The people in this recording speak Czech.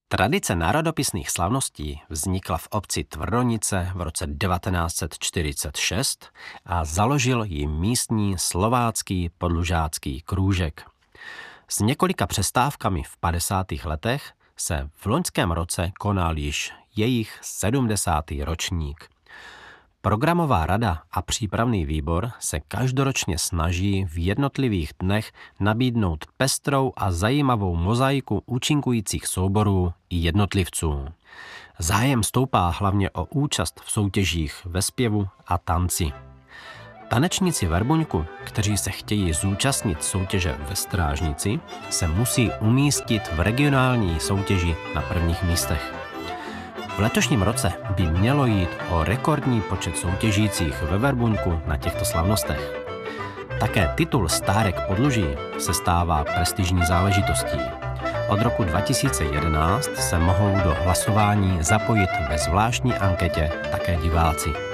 Tradice národopisných slavností vznikla v obci Tvrdonice v roce 1946 a založil ji místní slovácký podlužácký krůžek. S několika přestávkami v 50. letech se v loňském roce konal již jejich 70. ročník. Programová rada a přípravný výbor se každoročně snaží v jednotlivých dnech nabídnout pestrou a zajímavou mozaiku účinkujících souborů i jednotlivců. Zájem stoupá hlavně o účast v soutěžích ve zpěvu a tanci. Tanečníci Verbuňku, kteří se chtějí zúčastnit soutěže ve Strážnici, se musí umístit v regionální soutěži na prvních místech. V letošním roce by mělo jít o rekordní počet soutěžících ve Verbuňku na těchto slavnostech. Také titul Stárek Podluží se stává prestižní záležitostí. Od roku 2011 se mohou do hlasování zapojit ve zvláštní anketě také diváci.